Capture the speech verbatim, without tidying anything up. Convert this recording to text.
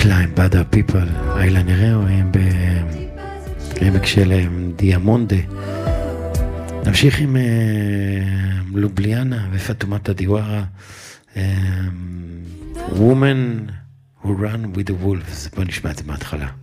Climb Other People, איילן הררו, הם בעמק של דיאמונדה. נמשיך עם לובליאנה ופטומטה דיווארה, Woman Who Run with the Wolves. בוא נשמע את זה מההתחלה.